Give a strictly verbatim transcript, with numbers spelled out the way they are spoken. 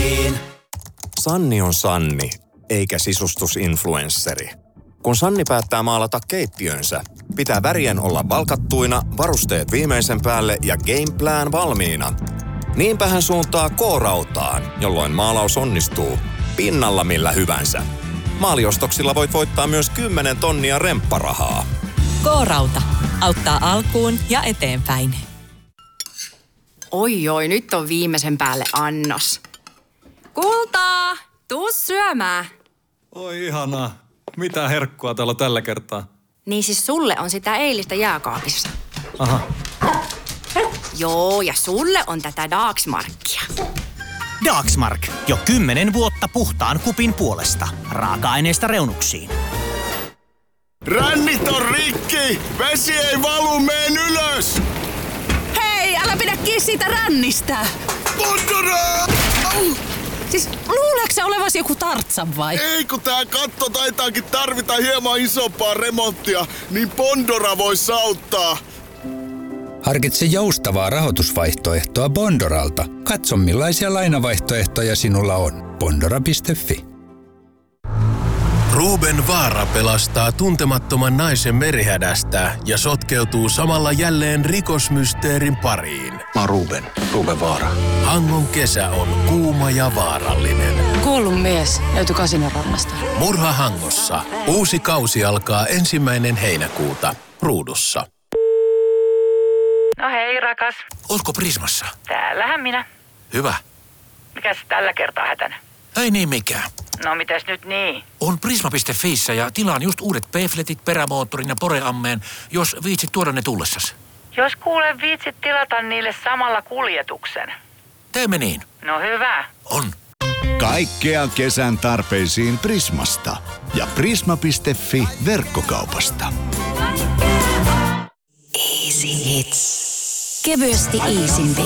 pariin. Sanni on Sanni, eikä sisustusinfluensseri. Kun Sanni päättää maalata keittiönsä, pitää värien olla valkattuina, varusteet viimeisen päälle ja gameplan valmiina. Niinpä hän suuntaa K-rautaan, jolloin maalaus onnistuu pinnalla millä hyvänsä. Maaliostoksilla voit voittaa myös kymmenen tonnia rempparahaa. K-rauta auttaa alkuun ja eteenpäin. Oi oi, nyt on viimeisen päälle annos. Kultaa, tuu syömään. Oi ihanaa. Mitä herkkua täällä on tällä kertaa? Niin siis sulle on sitä eilistä jääkaapissa. Aha. Joo, ja sulle on tätä Dagsmarkia. Dagsmark. Jo kymmenen vuotta puhtaan kupin puolesta. Raaka-aineesta reunuksiin. Rännit on rikki! Vesi ei valu, meen ylös! Hei, älä pidä kiinni siitä rännistä! Bondora! Siis luuleeko sä olevas joku Tartsan vai? Ei, kun tää katto taitaakin tarvita hieman isompaa remonttia, niin Bondora vois auttaa. Harkitse joustavaa rahoitusvaihtoehtoa Bondoralta. Katso millaisia lainavaihtoehtoja sinulla on. Bondora piste fi. Ruben Vaara pelastaa tuntemattoman naisen merihädästä ja sotkeutuu samalla jälleen rikosmysteerin pariin. Mä oon Ruben, Ruben Vaara. Hangon kesä on kuuma ja vaarallinen. Kuollut mies löytyi Kasinorannasta. Murha Hangossa. Uusi kausi alkaa ensimmäinen heinäkuuta Ruudussa. No hei rakas. Ootko Prismassa? Täällähän minä. Hyvä. Mikäs tällä kertaa hätänä? Ei niin mikään. No mitäs nyt niin? On Prisma piste fiissä ja tilaan just uudet P-fletit, perämoottorin ja poreammeen, jos viitsit tuoda ne tullessas. Jos kuule viitsit tilata niille samalla kuljetuksen. Teemme niin. No hyvä. On. Kaikkea kesän tarpeisiin Prismasta ja prisma piste fi verkkokaupasta. Easy Hits. Kevyesti iisimpi.